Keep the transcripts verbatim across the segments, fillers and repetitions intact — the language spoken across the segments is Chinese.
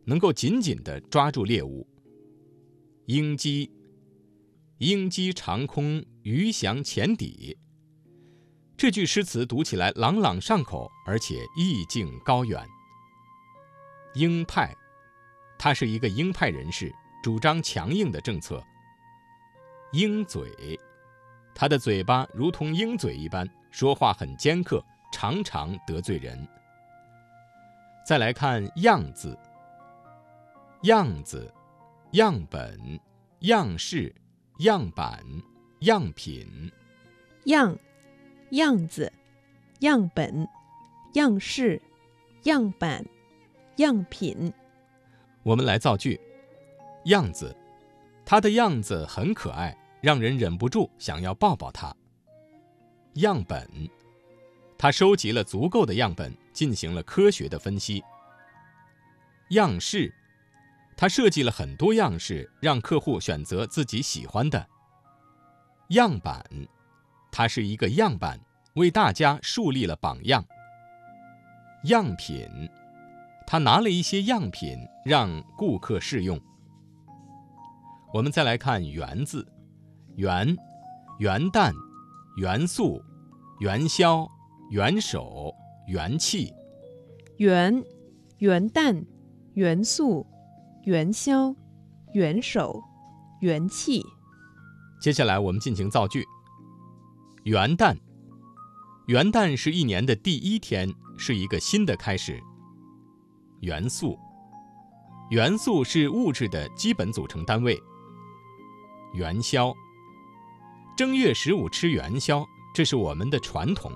能够紧紧地抓住猎物。鹰击，鹰击长空，鱼翔浅底。这句诗词读起来朗朗上口，而且意境高远。鹰派，他是一个鹰派人士，主张强硬的政策。鹰嘴，他的嘴巴如同鹰嘴一般，说话很尖刻，常常得罪人。再来看样字，样子、样本、样式、样板、样品。 样，样子、样本、样式、样板、样品。 我们来造句。样子，它的样子很可爱，让人忍不住想要抱抱它。样本，它收集了足够的样本，进行了科学的分析。样式，它设计了很多样式，让客户选择自己喜欢的。样板，它是一个样板，为大家树立了榜样。样品，他拿了一些样品让顾客试用。我们再来看元字，元，元旦、元素、元宵、元首、元气。 元，元旦、元素、元宵、元首、元气。 接下来我们进行造句。元旦，元旦是一年的第一天，是一个新的开始。元素，元素是物质的基本组成单位。元宵，正月十五吃元宵，这是我们的传统。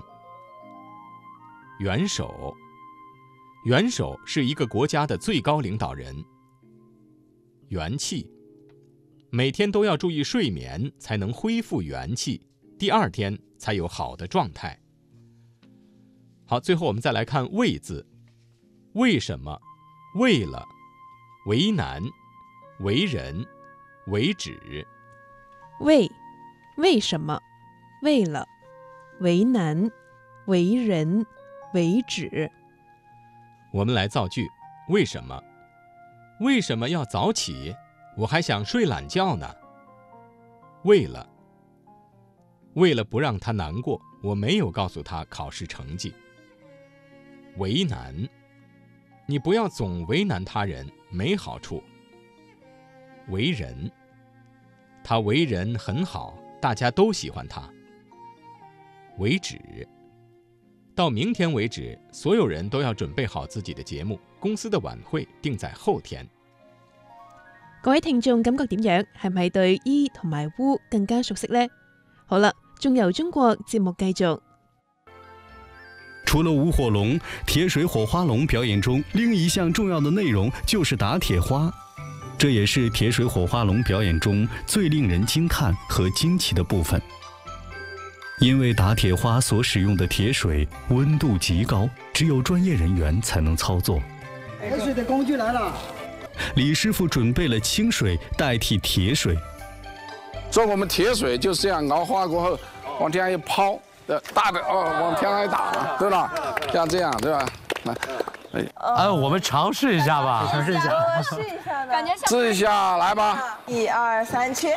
元首，元首是一个国家的最高领导人。元气，每天都要注意睡眠，才能恢复元气，第二天才有好的状态。好，最后我们再来看为字。为什么？为了，为难，为人，为止。 为，为什么？为了，为难，为人，为止。 我们来造句。为什么？为什么要早起？我还想睡懒觉呢。为了，为了不让他难过，我没有告诉他考试成绩。为难，你不要总为难他人，没好处。为人，他为人很好，大家都喜欢他。为止，到明天為止，所有人都要準備好自己的節目，公司的晚會定在後天。 各位聽眾感覺點樣？係咪對醫同埋烏更加熟悉呢？好啦，仲由中國節目繼續。 除了舞火龍，鐵水火花龍表演中另一項重要的內容就是打鐵花，這也是鐵水火花龍表演中最令人驚看和驚奇的部分。因為打鐵花所使用的鐵水溫度極高，只有專業人員才能操作。 開水的工具來了。 李師傅準備了清水代替鐵水。 所以我們鐵水就是這樣熬化過後，往天上一拋，大的哦往天上一打，對吧？像這樣，對吧？ 哎，呃，我們嘗試一下吧， 嘗試一下， 試一下的， 感覺試一下，來吧。 一二三，切。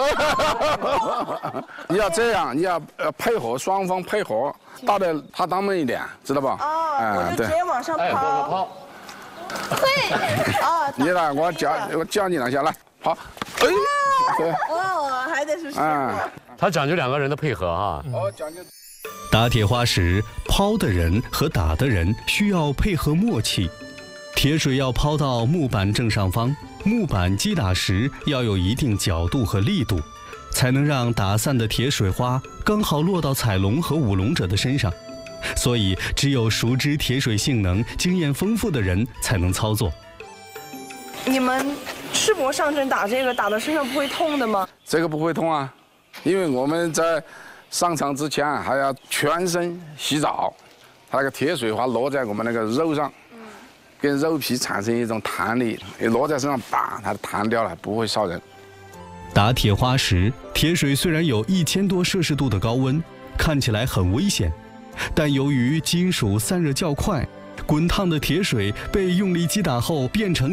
你要這樣，你要呃配合，雙方配合，打得它當門一點，知道吧？ 哦，我就直接往上拋。會。哦。 你來，我教我教你兩下，來，好。哎。對。 哦，還得是師傅。 它講究兩個人的配合哈。 哦，講究。 打鐵花時，拋的人和打的人需要配合默契。鐵水要拋到木板正上方，木板擊打時要有一定角度和力度，才能讓打散的鐵水花剛好落到踩龍和舞龍者的身上。所以，只有熟知鐵水性能、經驗豐富的人才能操作。 你們赤膊上陣打這個，打到身上不會痛的嗎？ 這個不會痛啊，因為我們在上場之前還要全身洗澡，它那個鐵水花落在我們那個肉上，跟肉皮產生一種彈力，一落在身上，叭，它彈掉了，不會燒人。 打鐵花時，鐵水雖然有一千多攝氏度的高溫，看起來很危險，但由於金屬散熱較快，滾燙的鐵水被用力擊打後變成